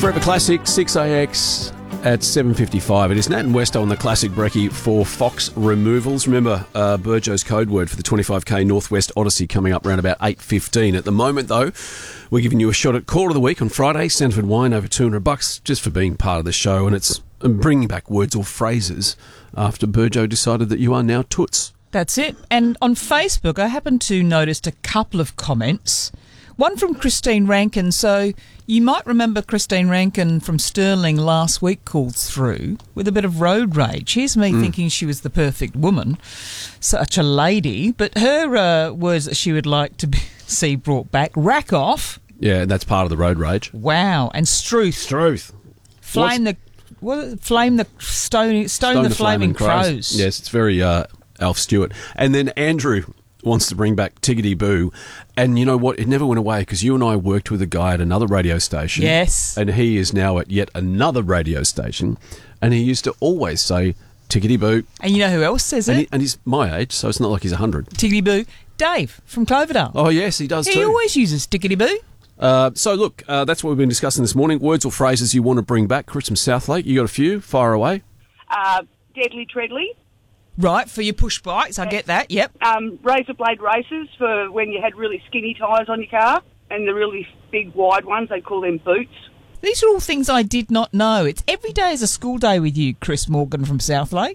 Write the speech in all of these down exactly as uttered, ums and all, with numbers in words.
Forever Classic, six A X at seven fifty-five. It is Nat and Westo on the Classic Brekkie for Fox Removals. Remember, uh, Burjo's code word for the twenty-five K Northwest Odyssey coming up around about eight fifteen. At the moment, though, we're giving you a shot at Call of the Week on Friday. Sanford Wine over two hundred bucks just for being part of the show. And it's bringing back words or phrases after Burjo decided that you are now toots. That's it. And on Facebook, I happened to notice a couple of comments. One from Christine Rankin. So you might remember Christine Rankin from Stirling last week called through with a bit of road rage. Here's me mm. thinking she was the perfect woman, such a lady. But her uh, words that she would like to be, see brought back: rack off. Yeah, that's part of the road rage. Wow. And struth. Struth. Flame What's... the what? Flame the stone. Stone, stone the, the flaming, flaming crows. crows. Yes, it's very uh, Alf Stewart. And then Andrew wants to bring back Tiggity Boo. And you know what? It never went away because you and I worked with a guy at another radio station. Yes. And he is now at yet another radio station. And he used to always say, Tiggity Boo. And you know who else says and it? He, and he's my age, so it's not like he's one hundred. Tiggity Boo. Dave from Cloverdale. Oh, yes, he does he too. He always uses Tiggity Boo. Uh, so, look, uh, that's what we've been discussing this morning. Words or phrases you want to bring back. Chris from Southlake, you got a few? Fire away. Uh, deadly Treadly. Right, for your push bikes, I get that, yep. Um, razor blade races for when you had really skinny tyres on your car, and the really big wide ones, they call them boots. These are all things I did not know. It's every day is a school day with you, Chris Morgan from Southlake.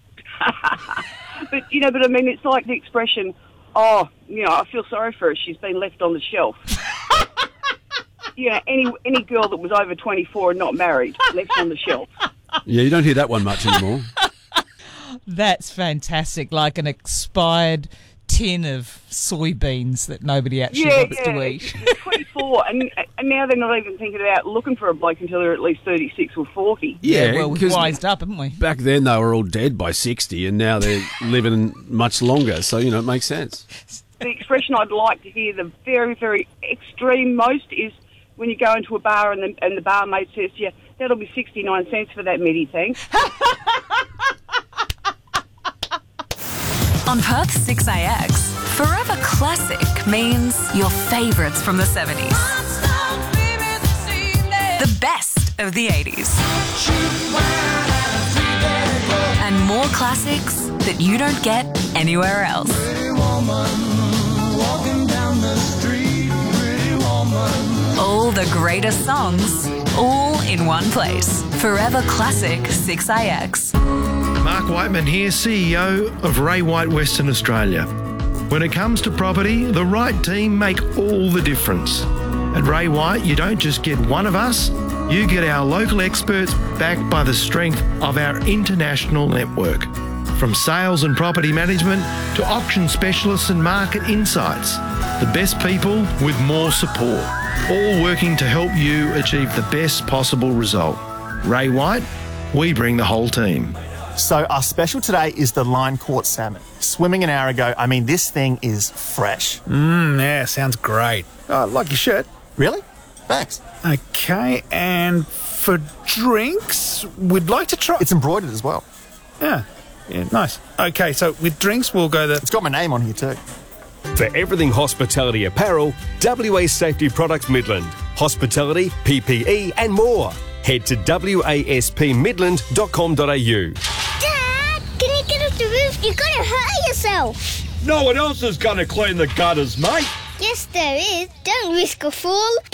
But, you know, but I mean, it's like the expression, oh, you know, I feel sorry for her, she's been left on the shelf. You know, any, any girl that was over twenty-four and not married, left on the shelf. Yeah, you don't hear that one much anymore. That's fantastic, like an expired tin of soybeans that nobody actually yeah, wants yeah. to eat. twenty-four, and, and now they're not even thinking about looking for a bloke until they're at least thirty-six or forty. Yeah, yeah well, we've wised up, haven't we? Back then they were all dead by sixty, and now they're living much longer, so, you know, it makes sense. The expression I'd like to hear, the very, very extreme most, is when you go into a bar and the, and the barmaid says to you, that'll be sixty-nine cents for that midi, thanks. On Perth six A X, Forever Classic means your favourites from the seventies. The best of the eighties. And more classics that you don't get anywhere else. All the greatest songs, all in one place. Forever Classic six A X. Mark Whiteman here, C E O of Ray White Western Australia. When it comes to property, the right team make all the difference. At Ray White, you don't just get one of us, you get our local experts backed by the strength of our international network. From sales and property management to auction specialists and market insights, the best people with more support, all working to help you achieve the best possible result. Ray White, we bring the whole team. So our special today is the line-caught salmon. Swimming an hour ago, I mean, this thing is fresh. Mmm, yeah, sounds great. Oh, I like your shirt. Really? Thanks. Okay, and for drinks, we'd like to try... It's embroidered as well. Yeah, yeah, nice. Okay, so with drinks, we'll go the... It's got my name on here too. For everything hospitality apparel, W A Safety Products Midland. Hospitality, P P E and more. Head to w a s p midland dot com dot a u. Dad, can you get off the roof? You're going to hurt yourself. No one else is going to clean the gutters, mate. Yes, there is. Don't risk a fall.